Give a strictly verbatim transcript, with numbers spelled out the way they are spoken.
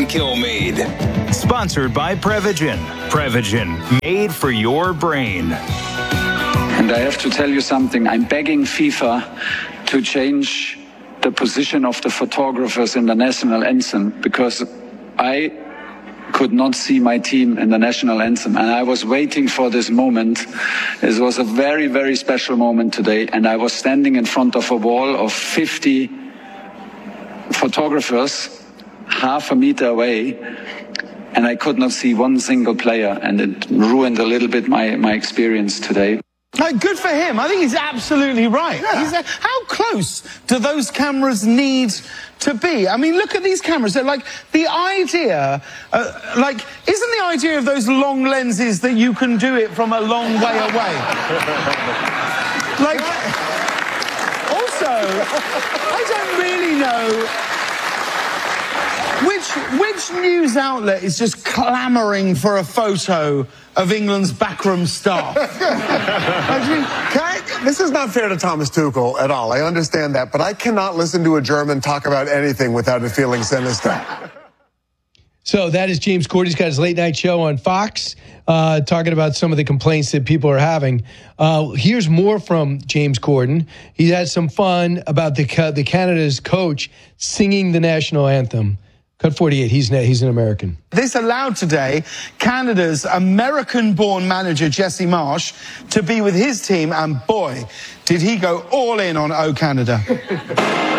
Kilmeade. Sponsored by Prevagen. Prevagen, made for your brain. And I have to tell you something. I'm begging FIFA to change the position of the photographers in the national anthem, because I could not see my team in the national anthem, and I was waiting for this moment. It was a very, very special moment today, and I was standing in front of a wall of fifty photographers half a meter away, and I could not see one single player, and it ruined a little bit my, my experience today. No, good for him. I think he's absolutely right. Yeah. He's a, how close do those cameras need to be? I mean, look at these cameras. They're like the idea, uh, like, isn't the idea of those long lenses that you can do it from a long way away? Like, also, I don't really know which which news outlet is just clamouring for a photo of England's backroom staff. Can I, this is not fair to Thomas Tuchel at all. I understand that, but I cannot listen to a German talk about anything without it feeling sinister. So that is James Corden. He's got his late night show on Fox, uh, talking about some of the complaints that people are having. Uh, here's more from James Corden. He had some fun about the the Canada's coach singing the national anthem. Cut forty-eight, he's, he's an American. This allowed today Canada's American-born manager, Jesse Marsh, to be with his team, and boy, did he go all in on O Canada.